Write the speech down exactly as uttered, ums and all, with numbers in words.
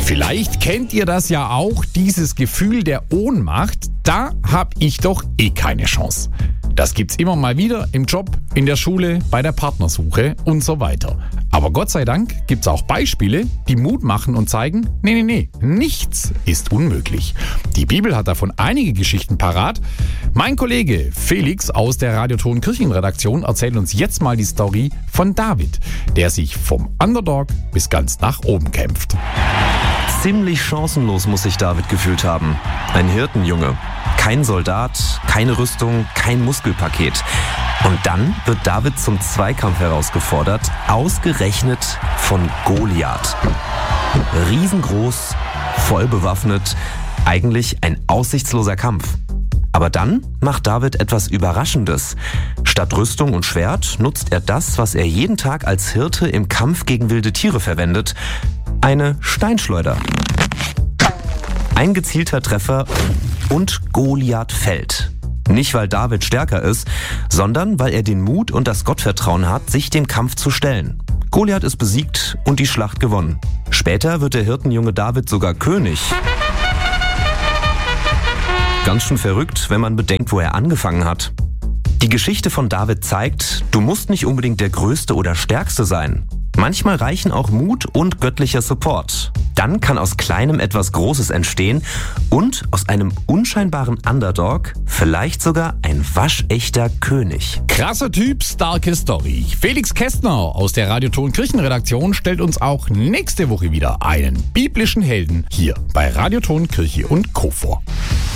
Vielleicht kennt ihr das ja auch, dieses Gefühl der Ohnmacht. Da hab ich doch eh keine Chance. Das gibt's immer mal wieder im Job, in der Schule, bei der Partnersuche und so weiter. Aber Gott sei Dank gibt's auch Beispiele, die Mut machen und zeigen, nee, nee, nee, nichts ist unmöglich. Die Bibel hat davon einige Geschichten parat. Mein Kollege Felix aus der Radioton Kirchenredaktion erzählt uns jetzt mal die Story von David, der sich vom Underdog bis ganz nach oben kämpft. Ziemlich chancenlos muss sich David gefühlt haben. Ein Hirtenjunge. Kein Soldat, keine Rüstung, kein Muskelpaket. Und dann wird David zum Zweikampf herausgefordert, ausgerechnet von Goliath. Riesengroß, voll bewaffnet, eigentlich ein aussichtsloser Kampf. Aber dann macht David etwas Überraschendes. Statt Rüstung und Schwert nutzt er das, was er jeden Tag als Hirte im Kampf gegen wilde Tiere verwendet: eine Steinschleuder. Ein gezielter Treffer und Goliath fällt. Nicht, weil David stärker ist, sondern weil er den Mut und das Gottvertrauen hat, sich dem Kampf zu stellen. Goliath ist besiegt und die Schlacht gewonnen. Später wird der Hirtenjunge David sogar König. Ganz schön verrückt, wenn man bedenkt, wo er angefangen hat. Die Geschichte von David zeigt, du musst nicht unbedingt der Größte oder Stärkste sein. Manchmal reichen auch Mut und göttlicher Support. Dann kann aus Kleinem etwas Großes entstehen und aus einem unscheinbaren Underdog vielleicht sogar ein waschechter König. Krasser Typ, starke Story. Felix Kästner aus der Radioton Kirchenredaktion stellt uns auch nächste Woche wieder einen biblischen Helden hier bei Radioton Kirche und Co. vor.